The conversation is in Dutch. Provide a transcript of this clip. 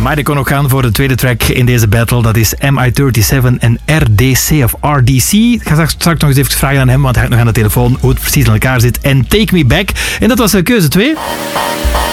Maar ik kon ook gaan voor de tweede track in deze battle. Dat is MI37 en RDC of RDC. Ik ga straks nog eens even vragen aan hem, want hij heeft nog aan de telefoon hoe het precies in elkaar zit. En Take Me Back. En dat was keuze 2.